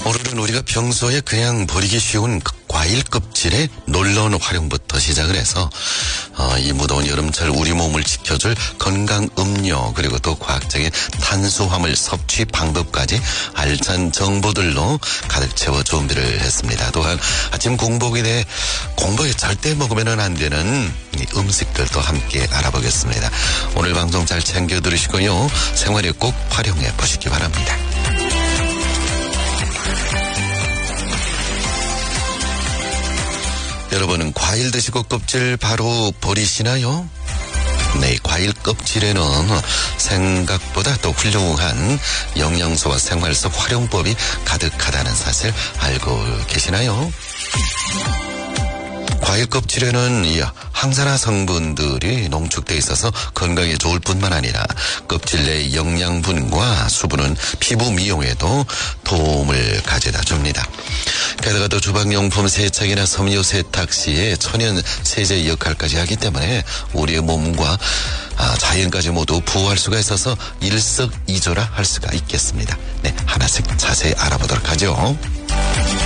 오늘은 우리가 평소에 그냥 버리기 쉬운 과일 껍질의 놀라운 활용부터 시작을 해서 이 무더운 여름철 우리 몸을 지켜줄 건강 음료, 그리고 또 과학적인 탄수화물 섭취 방법까지 알찬 정보들로 가득 채워 준비를 했습니다. 또한 아침 공복에 대해 공복에 절대 먹으면 안 되는 음식들도 함께 알아보겠습니다. 오늘 방송 잘 챙겨 들으시고요, 생활에 꼭 활용해 보시기 바랍니다. 여러분은 과일 드시고 껍질 바로 버리시나요? 네, 과일 껍질에는 생각보다 또 훌륭한 영양소와 생활 속 활용법이 가득하다는 사실 알고 계시나요? 과일 껍질에는 이 항산화 성분들이 농축되어 있어서 건강에 좋을 뿐만 아니라 껍질 내 영양분과 수분은 피부 미용에도 도움을 가져다 줍니다. 게다가 또 주방용품 세척이나 섬유 세탁 시에 천연 세제 역할까지 하기 때문에 우리의 몸과 자연까지 모두 보호할 수가 있어서 일석이조라 할 수가 있겠습니다. 네, 하나씩 자세히 알아보도록 하죠.